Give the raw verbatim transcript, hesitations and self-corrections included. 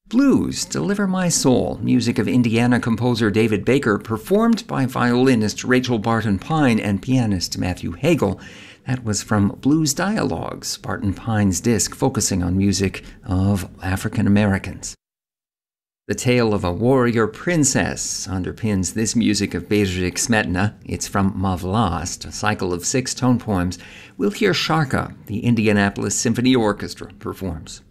Blues, Deliver My Soul, music of Indiana composer David Baker, performed by violinist Rachel Barton Pine and pianist Matthew Hagel. That was from Blues Dialogues, Barton Pine's disc focusing on music of African Americans. The tale of a warrior princess underpins this music of Bedřich Smetana. It's from Mavlast, a cycle of six tone poems. We'll hear Sharka, the Indianapolis Symphony Orchestra performs.